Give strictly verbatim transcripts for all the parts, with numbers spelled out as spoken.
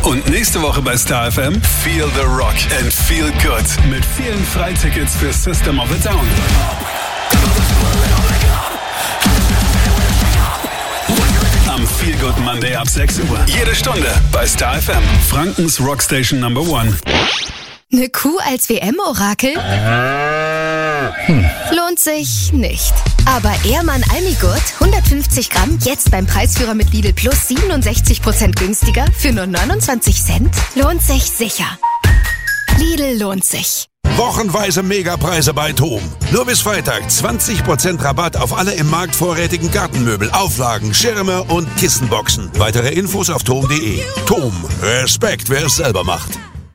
Und nächste Woche bei Star F M Feel the Rock and Feel Good mit vielen Freitickets für System of a Down. Am Feel Good Monday ab sechs Uhr. Jede Stunde bei Star F M. Frankens Rockstation Number One. Eine Kuh als W M-Orakel? Hm. Lohnt sich nicht. Aber Ehrmann Almigurt, hundertfünfzig Gramm, jetzt beim Preisführer mit Lidl Plus siebenundsechzig Prozent günstiger für nur neunundzwanzig Cent? Lohnt sich sicher. Lidl lohnt sich. Wochenweise Megapreise bei TOM. Nur bis Freitag zwanzig Prozent Rabatt auf alle im Markt vorrätigen Gartenmöbel, Auflagen, Schirme und Kissenboxen. Weitere Infos auf tom punkt de. TOM. Respekt, wer es selber macht.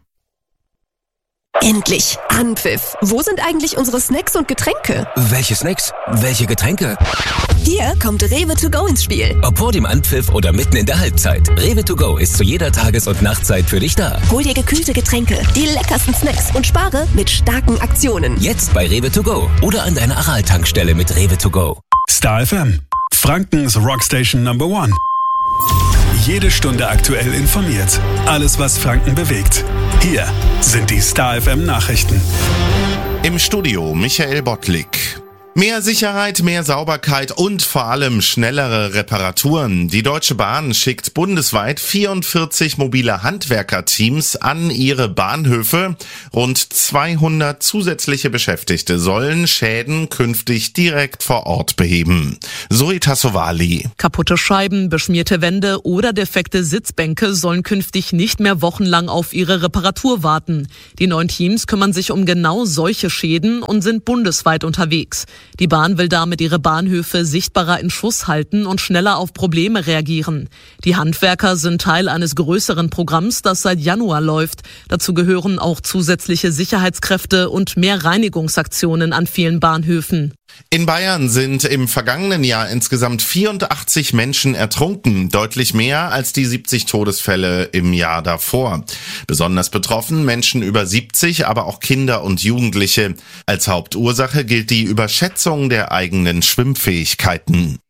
Endlich Anpfiff. Wo sind eigentlich unsere Snacks und Getränke? Welche Snacks? Welche Getränke? Hier kommt Rewe to go ins Spiel. Ob vor dem Anpfiff oder mitten in der Halbzeit. Rewe to go ist zu jeder Tages- und Nachtzeit für dich da. Hol dir gekühlte Getränke, die leckersten Snacks und spare mit starken Aktionen. Jetzt bei Rewe to go oder an deiner Aral-Tankstelle mit Rewe to go. Star F M. Frankens Rockstation Number One. Jede Stunde aktuell informiert. Alles, was Franken bewegt. Hier sind die Star F M Nachrichten. Im Studio Michael Bottlik. Mehr Sicherheit, mehr Sauberkeit und vor allem schnellere Reparaturen. Die Deutsche Bahn schickt bundesweit vierundvierzig mobile Handwerkerteams an ihre Bahnhöfe. Rund zweihundert zusätzliche Beschäftigte sollen Schäden künftig direkt vor Ort beheben. Zoe Tassovali. Kaputte Scheiben, beschmierte Wände oder defekte Sitzbänke sollen künftig nicht mehr wochenlang auf ihre Reparatur warten. Die neuen Teams kümmern sich um genau solche Schäden und sind bundesweit unterwegs. Die Bahn will damit ihre Bahnhöfe sichtbarer in Schuss halten und schneller auf Probleme reagieren. Die Handwerker sind Teil eines größeren Programms, das seit Januar läuft. Dazu gehören auch zusätzliche Sicherheitskräfte und mehr Reinigungsaktionen an vielen Bahnhöfen. In Bayern sind im vergangenen Jahr insgesamt vierundachtzig Menschen ertrunken, deutlich mehr als die siebzig Todesfälle im Jahr davor. Besonders betroffen Menschen über siebzig, aber auch Kinder und Jugendliche. Als Hauptursache gilt die Überschätzung der eigenen Schwimmfähigkeiten.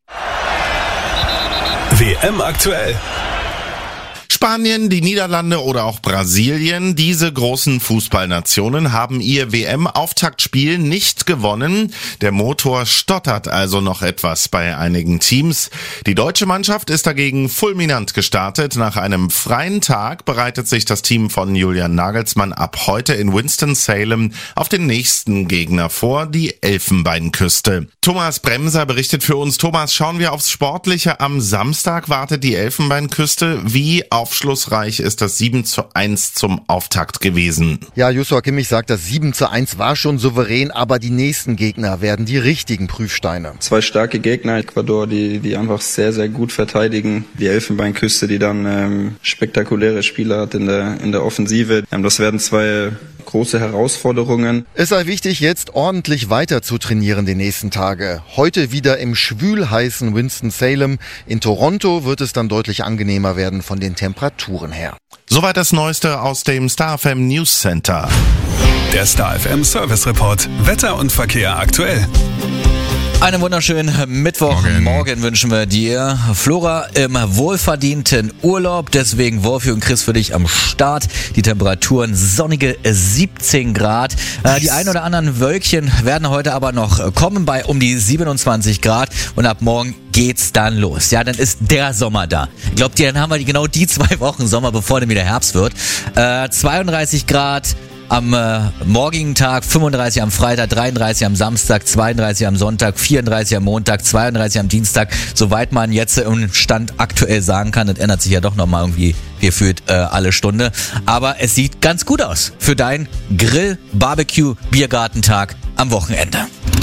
W M aktuell. Spanien, die Niederlande oder auch Brasilien, diese großen Fußballnationen haben ihr W M-Auftaktspiel nicht gewonnen. Der Motor stottert also noch etwas bei einigen Teams. Die deutsche Mannschaft ist dagegen fulminant gestartet. Nach einem freien Tag bereitet sich das Team von Julian Nagelsmann ab heute in Winston-Salem auf den nächsten Gegner vor, die Elfenbeinküste. Thomas Bremser berichtet für uns. Thomas, schauen wir aufs Sportliche. Am Samstag wartet die Elfenbeinküste. Wie aufschlussreich ist das sieben zu eins zum Auftakt gewesen? Ja, Joshua Kimmich sagt, das sieben zu eins war schon souverän, aber die nächsten Gegner werden die richtigen Prüfsteine. Zwei starke Gegner, Ecuador, die die einfach sehr, sehr gut verteidigen. Die Elfenbeinküste, die dann ähm, spektakuläre Spieler hat in der, in der Offensive. Ähm, das werden zwei große Herausforderungen. Es sei wichtig, jetzt ordentlich weiter zu trainieren die nächsten Tage. Heute wieder im schwülheißen Winston-Salem. In Toronto wird es dann deutlich angenehmer werden von den Temperaturen her. Soweit das Neueste aus dem Star F M News Center. Der Star F M Service Report. Wetter und Verkehr aktuell. Einen wunderschönen Mittwochmorgen Morgen wünschen wir dir. Flora im wohlverdienten Urlaub, deswegen Wolfi und Chris für dich am Start. Die Temperaturen sonnige siebzehn Grad. Äh, die ein oder anderen Wölkchen werden heute aber noch kommen bei um die siebenundzwanzig Grad und ab morgen geht's dann los. Ja, dann ist der Sommer da. Glaubt ihr, dann haben wir genau die zwei Wochen Sommer, bevor dann wieder Herbst wird. Äh, zweiunddreißig Grad. Am äh, morgigen Tag, fünfunddreißig am Freitag, dreiunddreißig am Samstag, zweiunddreißig am Sonntag, vierunddreißig am Montag, zweiunddreißig am Dienstag, soweit man jetzt im Stand aktuell sagen kann. Das ändert sich ja doch nochmal irgendwie gefühlt äh, alle Stunde. Aber es sieht ganz gut aus für deinen Grill-Barbecue-Biergartentag am Wochenende.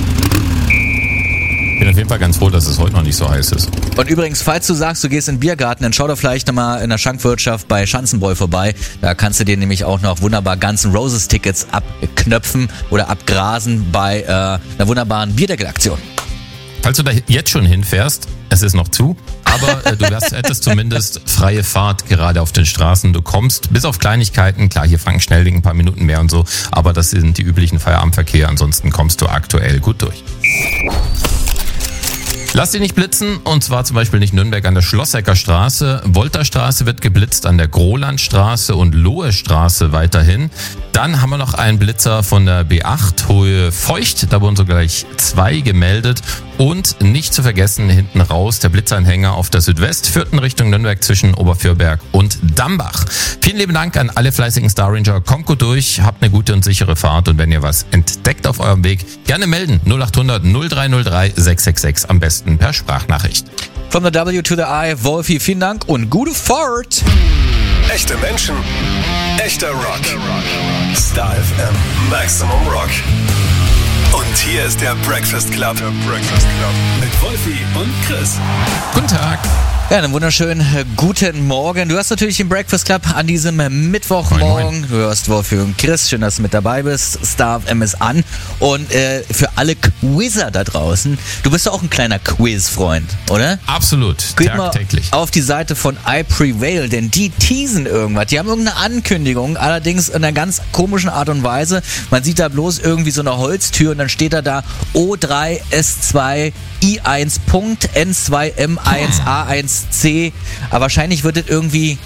Ich bin auf jeden Fall ganz froh, dass es heute noch nicht so heiß ist. Und übrigens, falls du sagst, du gehst in den Biergarten, dann schau doch vielleicht nochmal in der Schankwirtschaft bei Schanzenbräu vorbei. Da kannst du dir nämlich auch noch wunderbar Guns N' Roses Tickets abknöpfen oder abgrasen bei äh, einer wunderbaren Bierdeckelaktion. Falls du da jetzt schon hinfährst, es ist noch zu, aber äh, du wärst, hättest zumindest freie Fahrt gerade auf den Straßen. Du kommst bis auf Kleinigkeiten, klar, hier Franken-Schnelding ein paar Minuten mehr und so, aber das sind die üblichen Feierabendverkehr, ansonsten kommst du aktuell gut durch. Lass dich nicht blitzen, und zwar zum Beispiel nicht Nürnberg an der Schlossecker Straße. Wolterstraße wird geblitzt an der Grolandstraße und Lohestraße weiterhin. Dann haben wir noch einen Blitzer von der B acht, Hohe Feucht. Da wurden sogar gleich zwei gemeldet. Und nicht zu vergessen, hinten raus der Blitzanhänger auf der Südwestführten Richtung Nürnberg zwischen Oberfürberg und Dambach. Vielen lieben Dank an alle fleißigen Star Ranger. Kommt gut durch, habt eine gute und sichere Fahrt. Und wenn ihr was entdeckt auf eurem Weg, gerne melden. null acht hundert null drei null drei sechs sechs sechs, am besten per Sprachnachricht. From the W to the I, Wolfi, vielen Dank und gute Fahrt. Echte Menschen, echter Rock. Star F M, Maximum Rock. Und hier ist der Breakfast Club. Der Breakfast Club. Mit Wolfi und Chris. Guten Tag. Ja, einen wunderschönen äh, guten Morgen. Du hast natürlich den Breakfast Club an diesem äh, Mittwochmorgen. Moin, moin. Du hörst Wolfi und Chris. Schön, dass du mit dabei bist. Star F M ist an. Und äh, für alle Quizzer da draußen, du bist doch auch ein kleiner Quiz-Freund, oder? Absolut, Geht mal tagtäglich. auf die Seite von I Prevail, denn die teasen irgendwas. Die haben irgendeine Ankündigung, allerdings in einer ganz komischen Art und Weise. Man sieht da bloß irgendwie so eine Holztür und dann steht da da O drei S zwei I eins N zwei M eins A eins C. Aber wahrscheinlich wird es irgendwie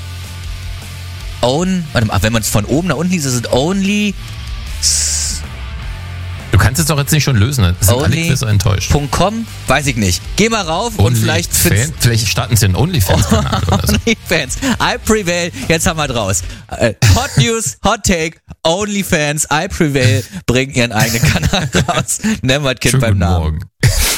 own, warte mal, wenn man es von oben nach unten liest, ist es only Du kannst es doch jetzt nicht schon lösen, ne? Sind alle Quizzer enttäuscht. .com, weiß ich nicht. Geh mal rauf Only und vielleicht Fan, vielleicht starten sie einen OnlyFans-Kanal oder so. OnlyFans, I Prevail, jetzt haben wir draus. Äh, Hot News, Hot Take, OnlyFans, I Prevail bringen ihren eigenen Kanal raus. Nennen wir das Kind Schönen beim guten Namen. Morgen.